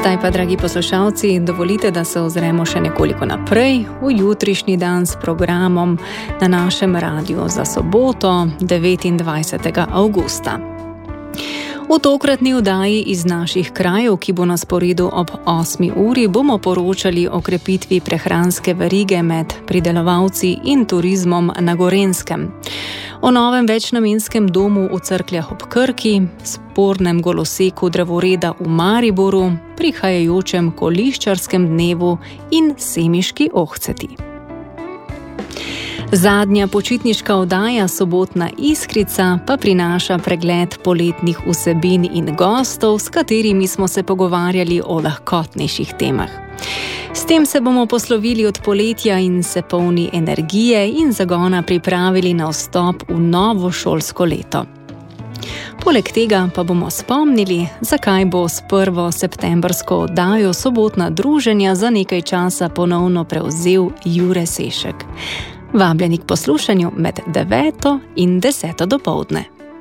Zdaj pa, dragi poslušalci, dovolite, da se ozremo še nekoliko naprej v jutrišnji dan s programom na našem radiju za soboto, 29. avgusta. V tokratni oddaji iz naših krajev, ki bo na sporedu ob 8. uri, bomo poročali o krepitvi prehranske verige med pridelovalci in turizmom na Gorenjskem, o novem večnamenskem domu v Cerkljah ob Krki, spornem goloseku drevoreda v Mariboru, prihajajočem koliščarskem dnevu in semiški ohceti. Zadnja počitniška oddaja, sobotna Iskrica, pa prinaša pregled poletnih vsebin in gostov, s katerimi smo se pogovarjali o lahkotnejših temah. S tem se bomo poslovili od poletja in se polni energije in zagona pripravili na vstop v novo šolsko leto. Poleg tega pa bomo spomnili, zakaj bo s 1. septembrsko oddajo Sobotna druženja za nekaj časa ponovno prevzel Jure Sešek. Vabljeni k poslušanju med 9. in 10. dopoldne.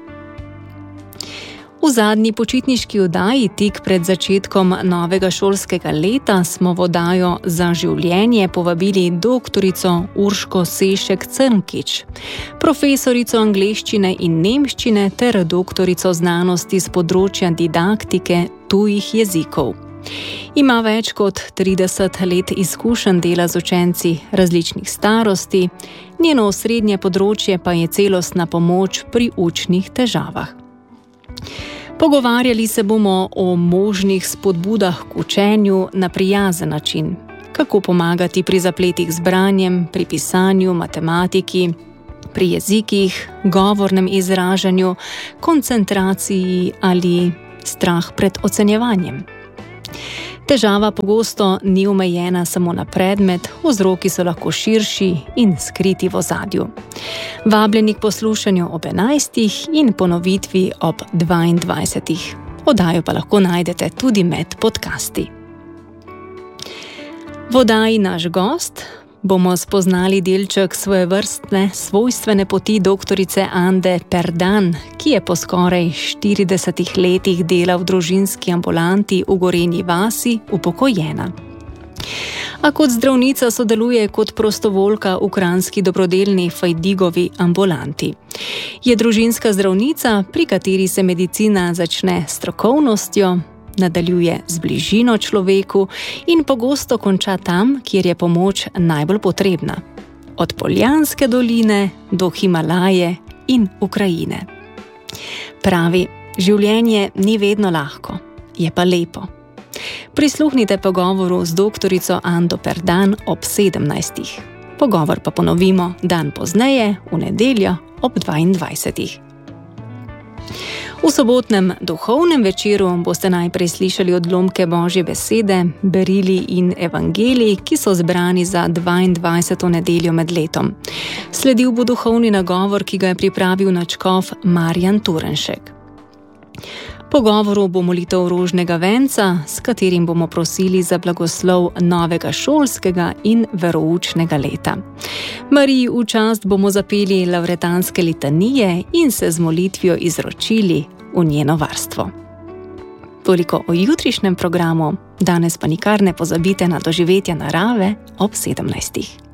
V zadnji počitniški oddaji tik pred začetkom novega šolskega leta smo v oddajo Za življenje povabili doktorico Urško Sešek Crnkič, profesorico angleščine in nemščine ter doktorico znanosti z področja didaktike tujih jezikov. Ima več kot 30 let izkušenj dela z učenci različnih starosti, njeno osrednje področje pa je celostna pomoč pri učnih težavah. Pogovarjali se bomo o možnih spodbudah k učenju na prijazen način, kako pomagati pri zapletih z branjem, pri pisanju, matematiki, pri jezikih, govornem izražanju, koncentraciji ali strah pred ocenjevanjem. Težava pogosto ni omejena samo na predmet, vzroki so lahko širši in skriti v ozadju. Vabljeni k poslušanju ob 11. in ponovitvi ob 22. Oddajo pa lahko najdete tudi med podcasti. V oddaji Naš gost bomo spoznali delček svojevrstne svojstvene poti doktorice Ande Perdan, ki je po skoraj 40 letih dela v družinski ambulanti v Gorenji vasi upokojena. A kot zdravnica sodeluje kot prostovoljka v kranjski dobrodelni Fajdigovi ambulanti. Je družinska zdravnica, pri kateri se medicina začne s strokovnostjo, nadaljuje z bližino človeku in pogosto konča tam, kjer je pomoč najbolj potrebna. Od Poljanske doline do Himalaje in Ukrajine. Pravi, življenje ni vedno lahko, je pa lepo. Prisluhnite pogovoru z doktorico Ando Perdan ob 17. Pogovor pa ponovimo dan pozneje, v nedeljo ob 22. V sobotnem duhovnem večeru boste najprej slišali odlomke Božje besede, berili in evangelij, ki so zbrani za 22. nedeljo med letom. Sledil bo duhovni nagovor, ki ga je pripravil nadškof Marjan Turenšek. Po govoru bo molitev rožnega venca, s katerim bomo prosili za blagoslov novega šolskega in veroučnega leta. Mariji v čast bomo zapeli lavretanske litanije in se z molitvijo izročili v njeno varstvo. Toliko o jutrišnjem programu, danes pa nikar ne pozabite na doživetja narave ob 17.